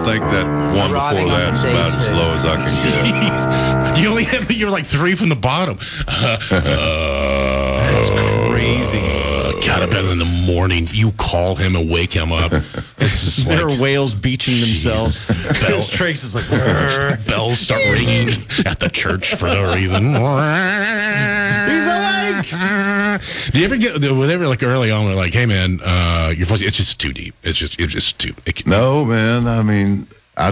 think that one before that's about as low as I can get. You only you're like 3 from the bottom. That's crazy. Got up in the morning. You call him and wake him up. There are whales beaching themselves. Bells, Trace is like, bells start ringing at the church for no reason. he's awake. Do you ever get? Were they ever like early on? They're like, "Hey man, your voice it's just too deep. It's just too." No, man. I mean, I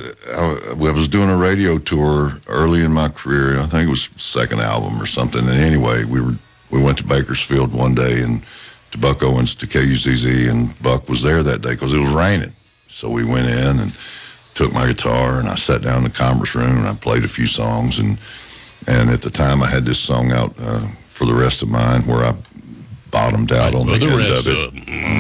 was doing a radio tour early in my career. I think it was second album or something. And anyway, we went to Bakersfield one day and to Buck Owens to KUZZ, and Buck was there that day because it was raining. So we went in and took my guitar and I sat down in the conference room and I played a few songs, and at the time I had this song out for the rest of mine where I bottomed out on the end of it.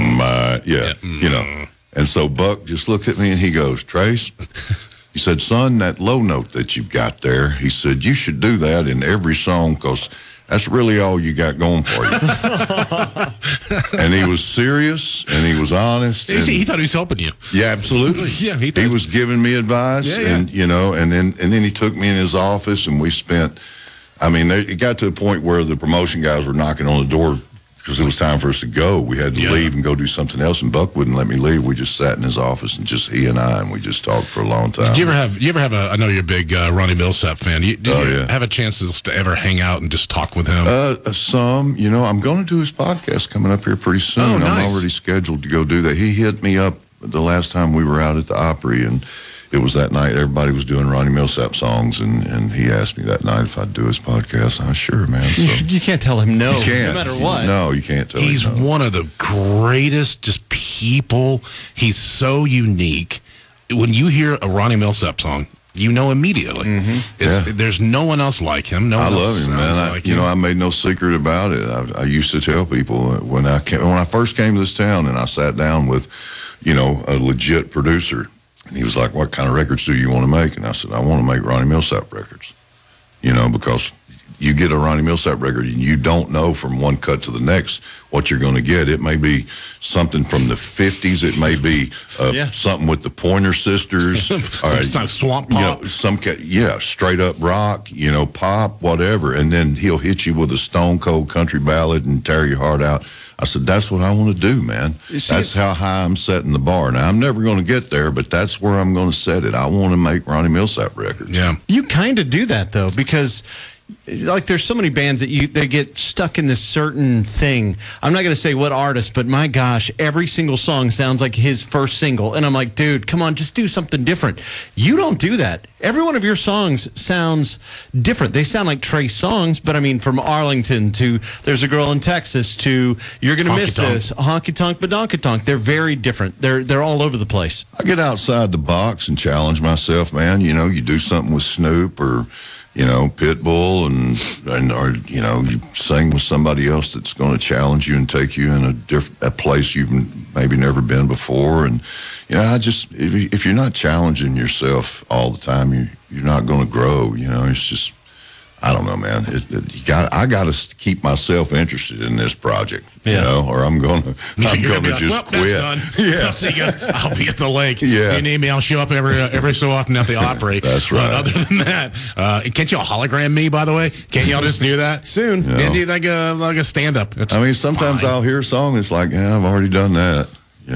You know. And so Buck just looked at me and he goes, "Trace," he said, "son, that low note that you've got there," he said, "you should do that in every song because that's really all you got going for you." And he was serious and he was honest. He thought he was helping you. Yeah, absolutely. Yeah, he was giving me advice, and you know, and then he took me in his office and we spent. I mean, it got to a point where the promotion guys were knocking on the door because it was time for us to go. We had to leave and go do something else, and Buck wouldn't let me leave. We just sat in his office and just he and we just talked for a long time. Did you ever have I know you're a big Ronnie Milsap fan. Did you have a chance to ever hang out and just talk with him? Some. You know, I'm going to do his podcast coming up here pretty soon. Oh, nice. I'm already scheduled to go do that. He hit me up the last time we were out at the Opry, and it was that night everybody was doing Ronnie Milsap songs, and he asked me that night if I'd do his podcast. I was sure, man. So, you can't tell him no, you can't. no matter what. No, you can't tell He's him no. one of the greatest just people. He's so unique. When you hear a Ronnie Milsap song, you know immediately. Mm-hmm. There's no one else like him. I love him, man. I made no secret about it. I used to tell people when I first came to this town and I sat down with, a legit producer. And he was like, "What kind of records do you want to make?" And I said, "I want to make Ronnie Milsap records." Because you get a Ronnie Milsap record and you don't know from one cut to the next what you're going to get. It may be something from the 50s. It may be something with the Pointer Sisters. Some swamp pop. Straight up rock, pop, whatever. And then he'll hit you with a stone cold country ballad and tear your heart out. I said, that's what I want to do, man. That's how high I'm setting the bar. Now, I'm never going to get there, but that's where I'm going to set it. I want to make Ronnie Milsap records. Yeah. You kind of do that, though, because like there's so many bands that they get stuck in this certain thing. I'm not going to say what artist, but my gosh, every single song sounds like his first single. And I'm like, dude, come on, just do something different. You don't do that. Every one of your songs sounds different. They sound like Trey songs, but I mean, from Arlington to There's a Girl in Texas to You're Gonna Miss This, Honky Tonk Badonka Tonk. They're very different. They're all over the place. I get outside the box and challenge myself, man. You do something with Snoop or Pitbull, or you sing with somebody else that's going to challenge you and take you in a place you've maybe never been before. And if you're not challenging yourself all the time, you're not going to grow. It's just, I don't know, man. I got to keep myself interested in this project, or I'm going to just quit. That's done. Yeah. I'll see you guys. I'll be at the lake. Yeah. You need me, I'll show up every so often at the Opry. That's right. Other than that, can't y'all hologram me, by the way? Can't y'all just do that? Soon. Yeah, do like a stand-up. Sometimes I'll hear a song, it's like, I've already done that.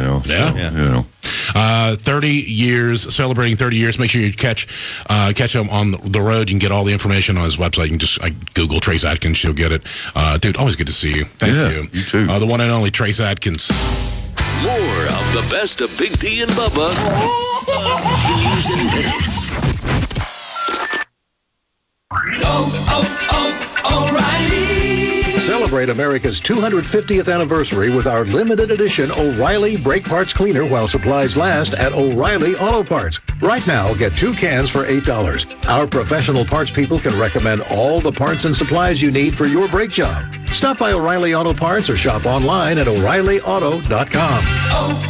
30 years, celebrating 30 years. Make sure you catch him on the road. You can get all the information on his website. You can just Google Trace Adkins. You'll get it. Dude, always good to see you. Thank you. You too. The one and only Trace Adkins. More of the best of Big D and Bubba. News and minutes. O'Reilly. Celebrate America's 250th anniversary with our limited edition O'Reilly Brake Parts Cleaner while supplies last at O'Reilly Auto Parts. Right now, get 2 cans for $8. Our professional parts people can recommend all the parts and supplies you need for your brake job. Stop by O'Reilly Auto Parts or shop online at O'ReillyAuto.com.